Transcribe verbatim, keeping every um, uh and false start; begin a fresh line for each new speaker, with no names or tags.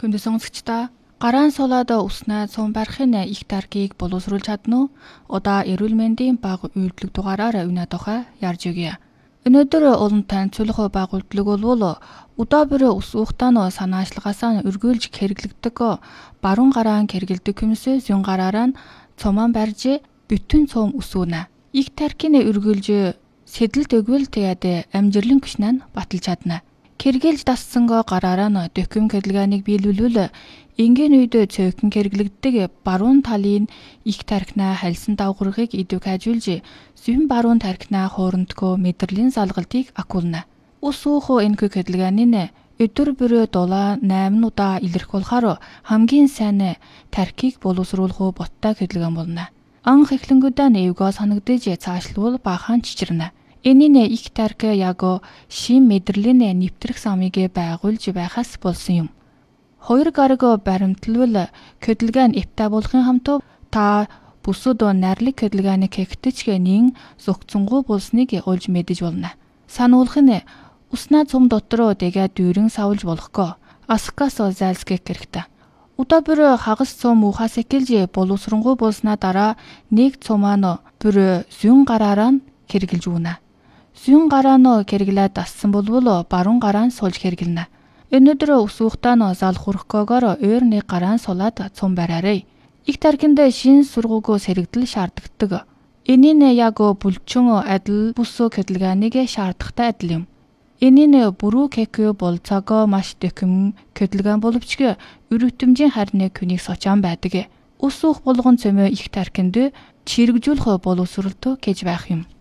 Хүнд сонсогчдоо гараан суулаад уснаа цум барихын их таркийг боловсруулж чадна уу? Удаа эрүүл мэндийн баг үйлдвэрлэг дугаараар үнэ тухай ярьж өгье. Өнөөдөр олон танилцуулах баг үйлдвэрлэг бол удаа бүр ус ухтааны санаачлагаасаа өргөөлж хэрэглэгдэг баруун гараан хэрэгэлдэг хүмүүсээ зүүн гараараа цумаан барьж бүтэн цум усүүнэ. Их таркийн өргөөлж сэдэлт өгвөл тэгээд амжилан гүшнэн баталж чадна. Кэргэлж тассангаа гараараа нь докюм кэрлэгааныг биелүүлвэл энгийн үед цөөхөн кэрглэгддэг баруун талын их таркнаа хальсан давхаргыг идэв хажуулж зүүн баруун таркнаа хоорондгоо мэдрэлийн салгалтыг акуулна. Ус уухо энхүү кэрлэгааны өдөр бүр дулаа найман удаа илэрх болохоор хамгийн сайн таркийг боловсруулах боттой кэрлэгэн болно. Анх эхлэнгүүдээ нэвгөө санагдаж цаашлуул баахан чичирнэ. Энийн их тарк яг шим мэдрэлийн нэвтрэх самыг байгуулж байхаас болсон юм. Хоёр гараг баримтлал көдлгэн эвтэй болохын хамт та бүсүүд найрлаг көдлгэн кэгтчгэнийн зүгцэнгүү болсныг олж мэдэж болно. Сануулах нь уснаа цум дотор дэгээ дүүрэн савлж болохгүй. Аскас зайлсгэх хэрэгтэй. Удаа бүр хагас цум ухаас эхэлж боловсронгуй болснаа дараа нэг цумаан бүр зүүн гараараа хэрэгжилж өгнө. Зүүн гараа нь кэргэлээд ассан болвол баруун гараа нь суулж хэрэглэнэ. Өнөөдөр ус ухтаа нь зал хурхгоогоор өөр нэг гараа нь сулаад цум бариарай. Их таркинд шин сургууг сэрэгдэл шаарддаг. Энийн яг бүлчэн адил бүс кэдлэгааныг шаардахтай адил юм. Энийн бүрүү кэкүү бол цагаа маш дэхэм кэдлэгаан боловч өрөвтөмжийн харны күнийг сочаан байдаг. Ус ух болгон цөмөө их таркинд чирэгжүүлэх боловсролтой гэж байх юм.